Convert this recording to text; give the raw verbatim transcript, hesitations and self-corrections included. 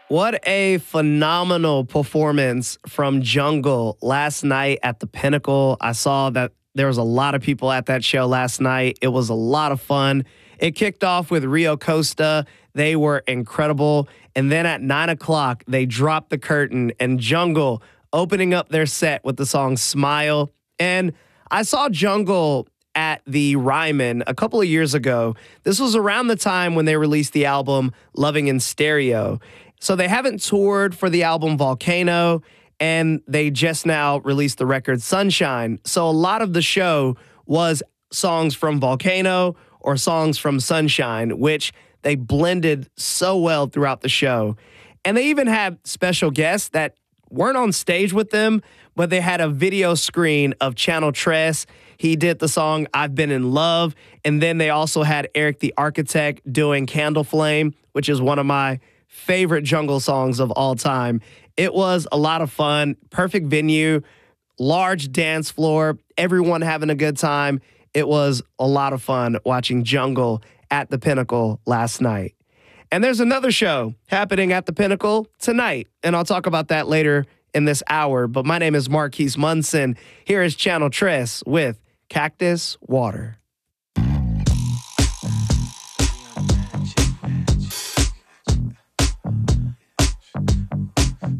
What a phenomenal performance from Jungle last night at the Pinnacle. I saw that there was a lot of people at that show last night. It was a lot of fun. It kicked off with Rio Costa. They were incredible. And then at nine o'clock, they dropped the curtain and Jungle opening up their set with the song Smile. And I saw Jungle at the Ryman a couple of years ago. This was around the time when they released the album Loving in Stereo. So they haven't toured for the album Volcano, and they just now released the record Sunshine. So a lot of the show was songs from Volcano or songs from Sunshine, which they blended so well throughout the show. And they even had special guests that weren't on stage with them, but they had a video screen of Channel Tres. He did the song I've Been in Love. And then they also had Eric the Architect doing Candle Flame, which is one of my favorite Jungle songs of all time. It was a lot of fun, perfect venue, large dance floor, everyone having a good time. It was a lot of fun watching Jungle at the Pinnacle last night. And there's another show happening at the Pinnacle tonight, and I'll talk about that later in this hour. But my name is Marquise Munson. Here is Channel Tres with Cactus Water.